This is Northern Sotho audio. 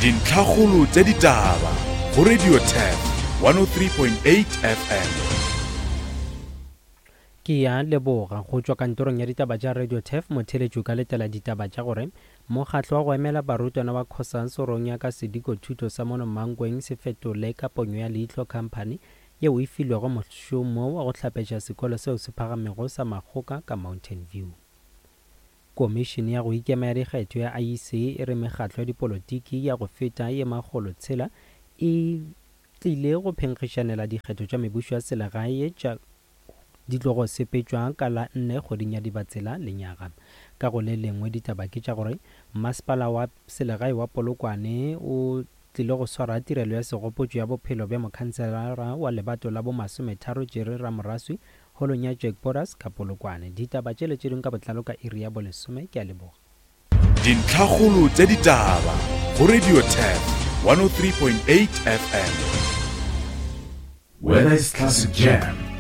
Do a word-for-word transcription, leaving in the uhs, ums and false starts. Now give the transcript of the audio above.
dintlhakgolo tse ditaba go Radio Thef one oh three point eight F M. Ke ya leboga go tswa kantorong ya ditaba tša Radio Thef motheletšo ka letela ditaba tša gore mokgatlo wa go emela barutwana wa Khoza Sorong ya ka sediko thuto sa mono Mankweng se fetole ka ponyo ya leihlo company yeo e filwego mošomo wa go hlapetša sekolo seo se phagamego sa Makgoka ka Mountain View. Komishini ya go ikema ya dikgetho ya I E C e re mekgatlo ya dipolotiki ya go feta ye magolo tshela e tlile go phenkgišanela dikgetho tša mebušo ya selegae tša di tlo go sepetšwa ka la nne kgoding ya Dibatsela lenyaga. Ka go le lengwe ditaba ke tša gore masepala wa selegae wa Polokwane o tlile go swara tirelo ya segopotšo ya bophelo bja mokhanselara wa lebato la bo masometharo Jerry Ramoraswi holong ya Jack Boras ka Polokwane. Ditaba tšele tše dingwe ka botlalo ka iri ya bolesome ke a leboga. Dintlhakgolo tše ditaba go Radio Thef one oh three point eight F M. Whether it's classic jam,